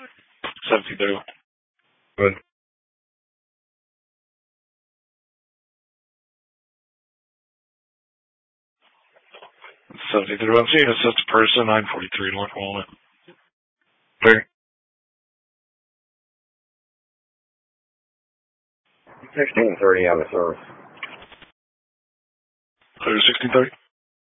1730. Good. 1730. I'm seeing assist a person, 943 North Walnut. Clear. 1630 on the service. Clear 1630.